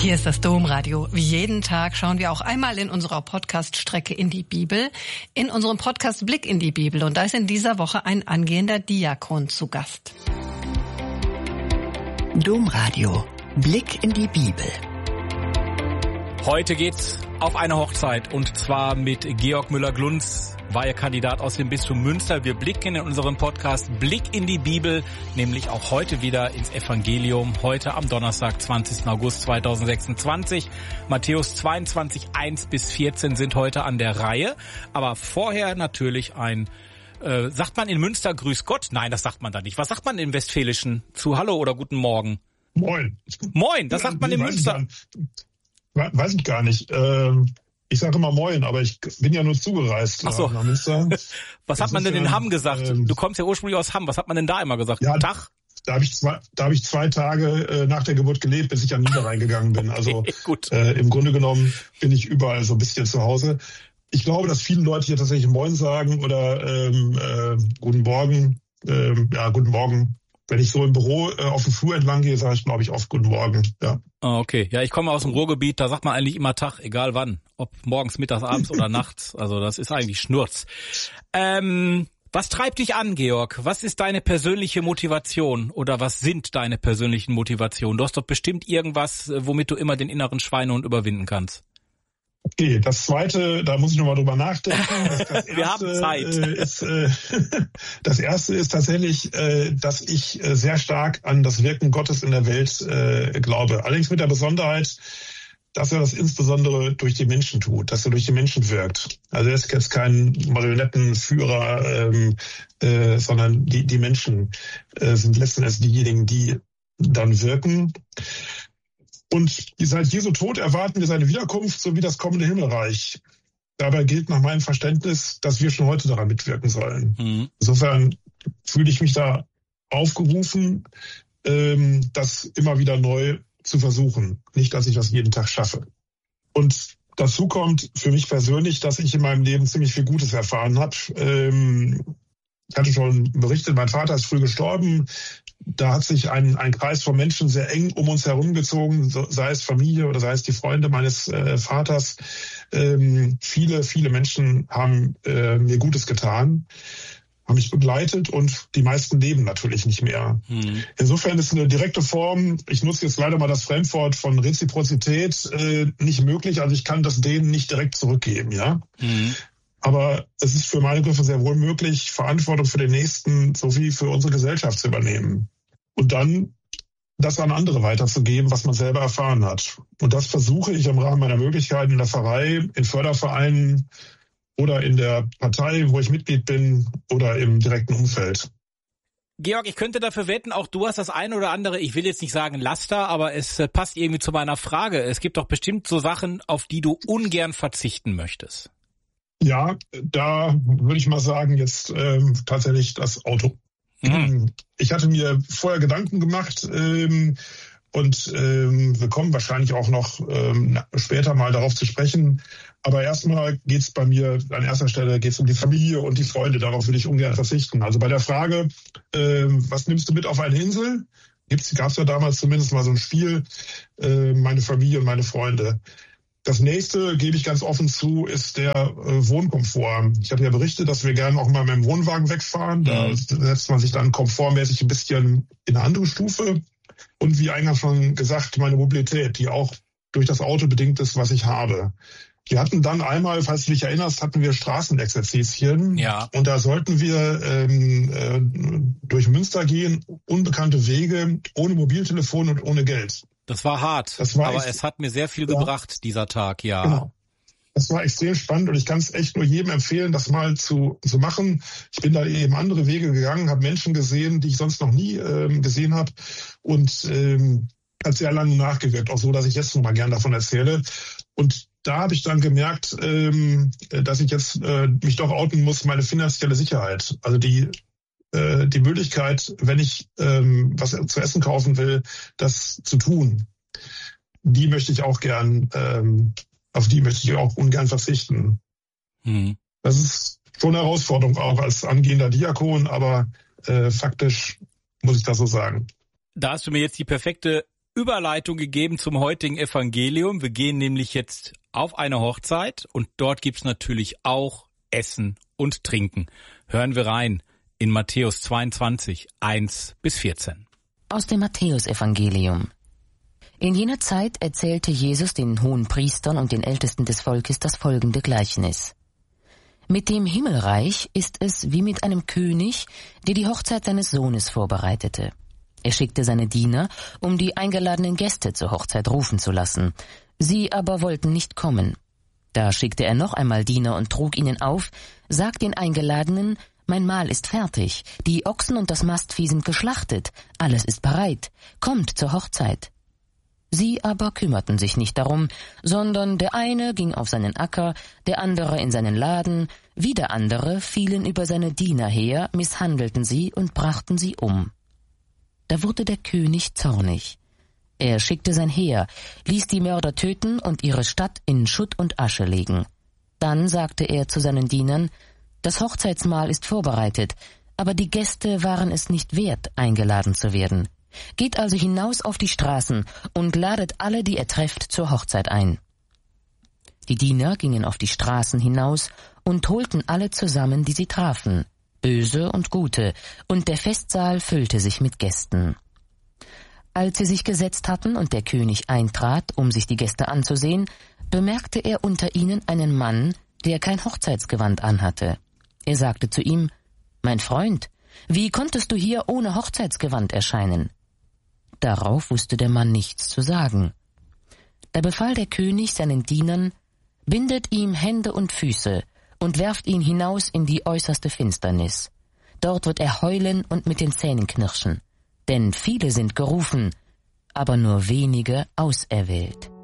Hier ist das Domradio. Wie jeden Tag schauen wir auch einmal in unserer Podcast-Strecke in die Bibel, in unserem Podcast Blick in die Bibel. Und da ist in dieser Woche ein angehender Diakon zu Gast. Domradio. Blick in die Bibel. Heute geht's auf eine Hochzeit und zwar mit Georg Müller-Glunz, Weihekandidat aus dem Bistum Münster. Wir blicken in unserem Podcast Blick in die Bibel, nämlich auch heute wieder ins Evangelium. Heute am Donnerstag, 20. August 2026. Matthäus 22, 1 bis 14 sind heute an der Reihe. Aber vorher natürlich sagt man in Münster Grüß Gott? Nein, das sagt man da nicht. Was sagt man im Westfälischen zu Hallo oder Guten Morgen? Moin. Moin, das sagt man in Münster. Weiß ich gar nicht. Ich sage immer Moin, aber ich bin ja nur zugereist. Ach so. Nach Münster. Was hat man denn in Hamm gesagt? Du kommst ja ursprünglich aus Hamm. Was hat man denn da immer gesagt? Ja, Tag? Da habe ich 2 Tage nach der Geburt gelebt, bis ich an Niederrhein gegangen bin. Also Gut. Im Grunde genommen bin ich überall so ein bisschen zu Hause. Ich glaube, dass viele Leute hier tatsächlich Moin sagen oder Guten Morgen. Guten Morgen. Wenn ich so im Büro auf dem Flur entlang gehe, sage ich, glaube ich, oft Guten Morgen. Ja. Okay. Ja, ich komme aus dem Ruhrgebiet, da sagt man eigentlich immer Tag, egal wann. Ob morgens, mittags, abends oder nachts. Also das ist eigentlich Schnurz. Was treibt dich an, Georg? Was ist deine persönliche Motivation oder was sind deine persönlichen Motivationen? Du hast doch bestimmt irgendwas, womit du immer den inneren Schweinehund überwinden kannst. Okay, das Zweite, da muss ich nochmal drüber nachdenken. Wir haben Zeit. Das Erste ist tatsächlich, dass ich sehr stark an das Wirken Gottes in der Welt glaube. Allerdings mit der Besonderheit, dass er das insbesondere durch die Menschen tut, dass er durch die Menschen wirkt. Also er ist jetzt kein Marionettenführer, sondern die Menschen sind letzten Endes diejenigen, die dann wirken. Und seit Jesu Tod erwarten wir seine Wiederkunft sowie das kommende Himmelreich. Dabei gilt nach meinem Verständnis, dass wir schon heute daran mitwirken sollen. Mhm. Insofern fühle ich mich da aufgerufen, das immer wieder neu zu versuchen. Nicht, dass ich das jeden Tag schaffe. Und dazu kommt für mich persönlich, dass ich in meinem Leben ziemlich viel Gutes erfahren habe. Ich hatte schon berichtet, mein Vater ist früh gestorben. Da hat sich ein Kreis von Menschen sehr eng um uns herumgezogen, sei es Familie oder sei es die Freunde meines Vaters. Viele Menschen haben mir Gutes getan, haben mich begleitet und die meisten leben natürlich nicht mehr. Mhm. Insofern ist eine direkte Form, ich nutze jetzt leider mal das Fremdwort von Reziprozität, nicht möglich. Also ich kann das denen nicht direkt zurückgeben, ja. Mhm. Aber es ist für meine Begriffe sehr wohl möglich, Verantwortung für den Nächsten sowie für unsere Gesellschaft zu übernehmen. Und dann das an andere weiterzugeben, was man selber erfahren hat. Und das versuche ich im Rahmen meiner Möglichkeiten in der Pfarrei, in Fördervereinen oder in der Partei, wo ich Mitglied bin, oder im direkten Umfeld. Georg, ich könnte dafür wetten, auch du hast das eine oder andere, ich will jetzt nicht sagen Laster, aber es passt irgendwie zu meiner Frage. Es gibt doch bestimmt so Sachen, auf die du ungern verzichten möchtest. Ja, da würde ich mal sagen, jetzt tatsächlich das Auto. Mhm. Ich hatte mir vorher Gedanken gemacht und wir kommen wahrscheinlich auch noch später mal darauf zu sprechen. Aber erstmal geht's bei mir, an erster Stelle geht's um die Familie und die Freunde. Darauf würde ich ungern verzichten. Also bei der Frage, was nimmst du mit auf eine Insel? Gab's ja damals zumindest mal so ein Spiel, meine Familie und meine Freunde. Das nächste, gebe ich ganz offen zu, ist der Wohnkomfort. Ich habe ja berichtet, dass wir gerne auch mal mit dem Wohnwagen wegfahren. Da setzt man sich dann komfortmäßig ein bisschen in eine andere Stufe. Und wie eingangs schon gesagt, meine Mobilität, die auch durch das Auto bedingt ist, was ich habe. Wir hatten dann einmal, falls du dich erinnerst, hatten wir Straßenexerzitien. Ja. Und da sollten wir durch Münster gehen, unbekannte Wege, ohne Mobiltelefon und ohne Geld. Das war hart, aber es hat mir sehr viel gebracht, dieser Tag, ja. Genau. Das war extrem spannend und ich kann es echt nur jedem empfehlen, das mal zu machen. Ich bin da eben andere Wege gegangen, habe Menschen gesehen, die ich sonst noch nie gesehen habe und hat sehr lange nachgewirkt, auch so, dass ich jetzt noch mal gern davon erzähle. Und da habe ich dann gemerkt, dass ich jetzt mich doch outen muss, meine finanzielle Sicherheit, also die Möglichkeit, wenn ich was zu essen kaufen will, das zu tun, die möchte ich auch gern, auf die möchte ich auch ungern verzichten. Mhm. Das ist schon eine Herausforderung auch als angehender Diakon, aber faktisch muss ich das so sagen. Da hast du mir jetzt die perfekte Überleitung gegeben zum heutigen Evangelium. Wir gehen nämlich jetzt auf eine Hochzeit und dort gibt's natürlich auch Essen und Trinken. Hören wir rein in Matthäus 22, 1-14. Aus dem Matthäusevangelium. In jener Zeit erzählte Jesus den Hohenpriestern und den Ältesten des Volkes das folgende Gleichnis. Mit dem Himmelreich ist es wie mit einem König, der die Hochzeit seines Sohnes vorbereitete. Er schickte seine Diener, um die eingeladenen Gäste zur Hochzeit rufen zu lassen. Sie aber wollten nicht kommen. Da schickte er noch einmal Diener und trug ihnen auf, sagt den Eingeladenen, »Mein Mahl ist fertig, die Ochsen und das Mastvieh sind geschlachtet, alles ist bereit, kommt zur Hochzeit.« Sie aber kümmerten sich nicht darum, sondern der eine ging auf seinen Acker, der andere in seinen Laden, wieder andere fielen über seine Diener her, misshandelten sie und brachten sie um. Da wurde der König zornig. Er schickte sein Heer, ließ die Mörder töten und ihre Stadt in Schutt und Asche legen. Dann sagte er zu seinen Dienern, »Das Hochzeitsmahl ist vorbereitet, aber die Gäste waren es nicht wert, eingeladen zu werden. Geht also hinaus auf die Straßen und ladet alle, die ihr trefft, zur Hochzeit ein.« Die Diener gingen auf die Straßen hinaus und holten alle zusammen, die sie trafen, böse und gute, und der Festsaal füllte sich mit Gästen. Als sie sich gesetzt hatten und der König eintrat, um sich die Gäste anzusehen, bemerkte er unter ihnen einen Mann, der kein Hochzeitsgewand anhatte. Er sagte zu ihm, »Mein Freund, wie konntest du hier ohne Hochzeitsgewand erscheinen?« Darauf wusste der Mann nichts zu sagen. Da befahl der König seinen Dienern, »Bindet ihm Hände und Füße und werft ihn hinaus in die äußerste Finsternis. Dort wird er heulen und mit den Zähnen knirschen. Denn viele sind gerufen, aber nur wenige auserwählt.«